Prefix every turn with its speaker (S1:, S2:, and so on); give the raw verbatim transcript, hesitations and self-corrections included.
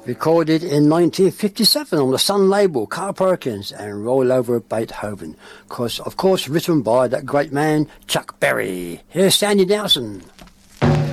S1: Recorded in nineteen fifty-seven on the Sun label, Carl Perkins and Roll Over Beethoven. Course, of course, written by that great man, Chuck Berry. Here's Sandy Nelson.